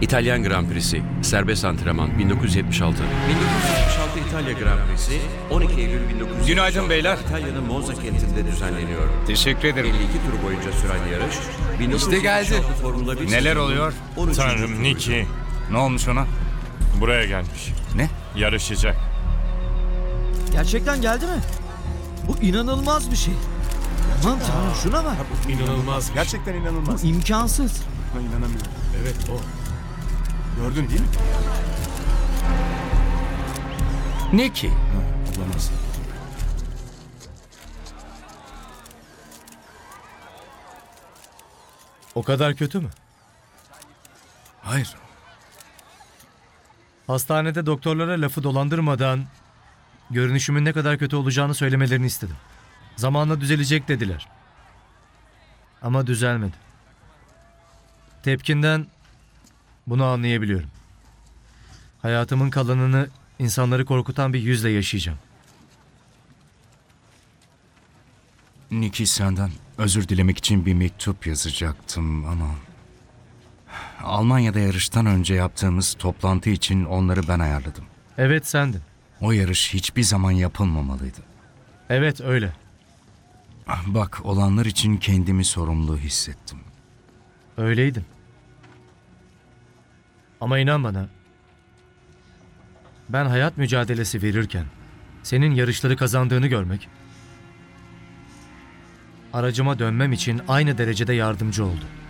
İtalyan Grand Prix'si, serbest antrenman 1976. 1976 İtalya Grand Prix'si 12 Eylül 1976. Günaydın beyler. İtalya'nın Monza kentinde düzenleniyor. Teşekkür ederim. 52 tur boyunca süren yarış. İşte geldi. Formula 1 Neler oluyor? 13. Tanrım Nicky Ne olmuş ona? buraya gelmiş. Ne? Yarışacak. Gerçekten geldi mi? Bu inanılmaz bir şey. Aman tanrım şuna bak. İnanılmaz. Gerçekten inanılmaz. İmkansız. Buna inanamıyorum. Evet o. Gördün değil mi? Ne ki? Olamaz. O kadar kötü mü? Hayır. Hastanede doktorlara lafı dolandırmadan görünüşümün ne kadar kötü olacağını söylemelerini istedim. Zamanla düzelecek dediler. Ama düzelmedi. Tepkinden bunu anlayabiliyorum. Hayatımın kalanını insanları korkutan bir yüzle yaşayacağım. Nicky, senden özür dilemek için bir mektup yazacaktım ama... Almanya'da yarıştan önce yaptığımız toplantı için onları ben ayarladım. Evet sendin. O yarış hiçbir zaman yapılmamalıydı. Evet öyle. Bak, olanlar için kendimi sorumlu hissettim. Öyleydin. Ama inan bana, ben hayat mücadelesi verirken senin yarışları kazandığını görmek, aracıma dönmem için aynı derecede yardımcı oldu.